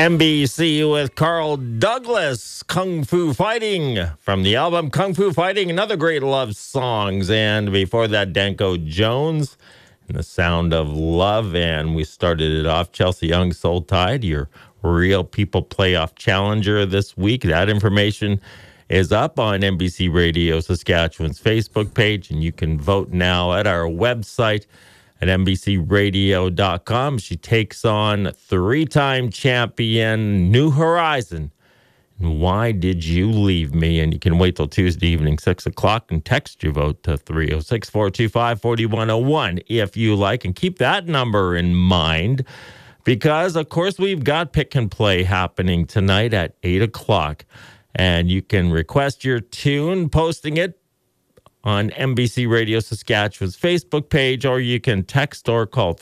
NBC with Carl Douglas, Kung Fu Fighting, from the album Kung Fu Fighting, another great love songs. And before that, Danko Jones and The Sound of Love. And we started it off, Chelsea Young, Soul Tide, your Real People Playoff Challenger this week. That information is up on NBC Radio Saskatchewan's Facebook page, and you can vote now at our website at NBCRadio.com. She takes on three-time champion New Horizon. And Why Did You Leave Me? And you can wait till Tuesday evening, 6 o'clock, and text your vote to 306-425-4101 if you like. And keep that number in mind because, of course, we've got Pick and Play happening tonight at 8 o'clock. And you can request your tune, posting it on NBC Radio Saskatchewan's Facebook page, or you can text or call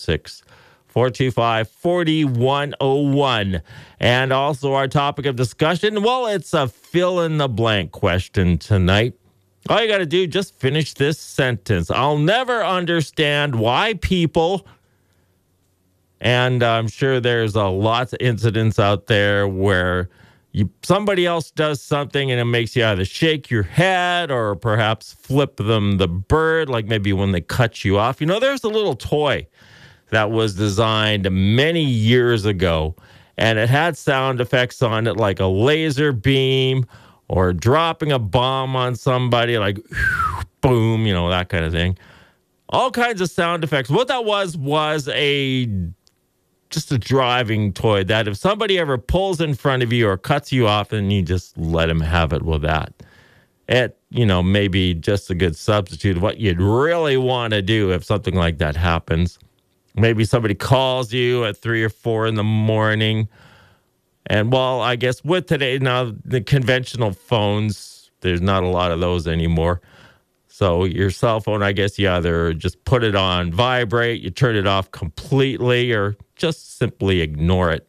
306-425-4101. And also our topic of discussion, well, it's a fill-in-the-blank question tonight. All you got to do, just finish this sentence. I'll never understand why people, and I'm sure there's a lot of incidents out there where somebody else does something and it makes you either shake your head or perhaps flip them the bird, like maybe when they cut you off. You know, there's a little toy that was designed many years ago, and it had sound effects on it like a laser beam or dropping a bomb on somebody, like boom, you know, that kind of thing. All kinds of sound effects. What that was just a driving toy that if somebody ever pulls in front of you or cuts you off, then you just let them have it with that. It, you know, maybe just a good substitute of what you'd really want to do if something like that happens. Maybe somebody calls you at 3 or 4 in the morning. And, well, I guess with today, now the conventional phones, there's not a lot of those anymore. So your cell phone, I guess you either just put it on vibrate, you turn it off completely, or just simply ignore it.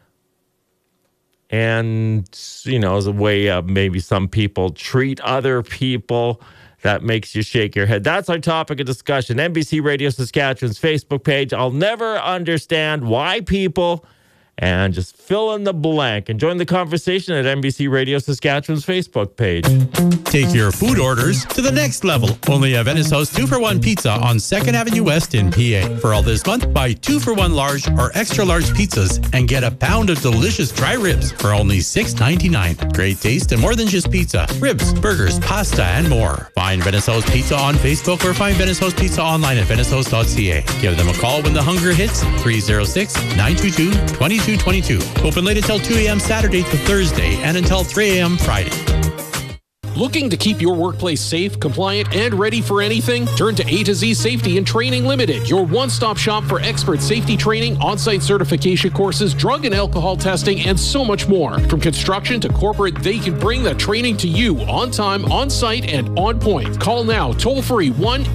And, you know, as a way of maybe some people treat other people, that makes you shake your head. That's our topic of discussion. NBC Radio Saskatchewan's Facebook page. I'll never understand why people, and just fill in the blank and join the conversation at NBC Radio Saskatchewan's Facebook page. Take your food orders to the next level. Only at Venice House 2-for-1 Pizza on 2nd Avenue West in PA. For all this month, buy 2-for-1 large or extra large pizzas and get a pound of delicious dry ribs for only $6.99. Great taste and more than just pizza. Ribs, burgers, pasta, and more. Find Venice House Pizza on Facebook or find Venice House Pizza online at venicehouse.ca. Give them a call when the hunger hits, 306-922-2222. Open late until 2 a.m. Saturday to Thursday and until 3 a.m. Friday. Looking to keep your workplace safe, compliant, and ready for anything? Turn to A to Z Safety and Training Limited, your one-stop shop for expert safety training, on-site certification courses, drug and alcohol testing, and so much more. From construction to corporate, they can bring the training to you on time, on site, and on point. Call now, toll-free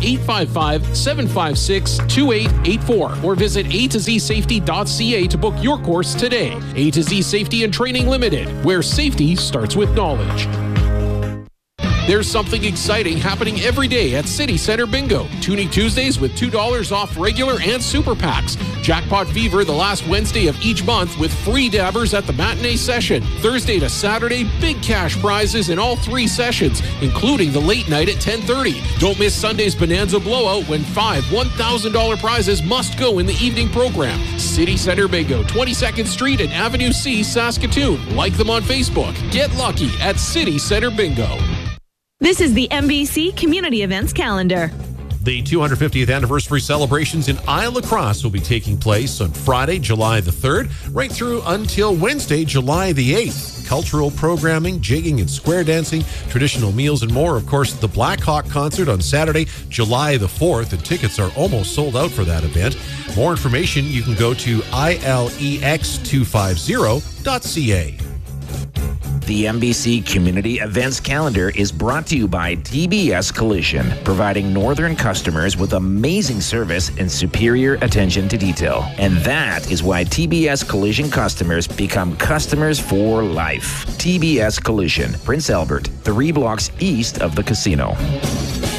1-855-756-2884 or visit a2zsafety.ca to book your course today. A to Z Safety and Training Limited, where safety starts with knowledge. There's something exciting happening every day at City Center Bingo. Tuning Tuesdays with $2 off regular and super packs. Jackpot Fever the last Wednesday of each month with free dabbers at the matinee session. Thursday to Saturday, big cash prizes in all 3 sessions, including the late night at 10:30. Don't miss Sunday's Bonanza Blowout when 5 $1,000 prizes must go in the evening program. City Center Bingo, 22nd Street and Avenue C, Saskatoon. Like them on Facebook. Get lucky at City Center Bingo. This is the NBC Community Events Calendar. The 250th anniversary celebrations in Isle La Crosse will be taking place on Friday, July the 3rd, right through until Wednesday, July the 8th. Cultural programming, jigging and square dancing, traditional meals and more. Of course, the Black Hawk concert on Saturday, July the 4th, and tickets are almost sold out for that event. More information, you can go to ilex250.ca. The NBC Community Events Calendar is brought to you by TBS Collision, providing northern customers with amazing service and superior attention to detail. And that is why TBS Collision customers become customers for life. TBS Collision, Prince Albert, 3 blocks east of the casino.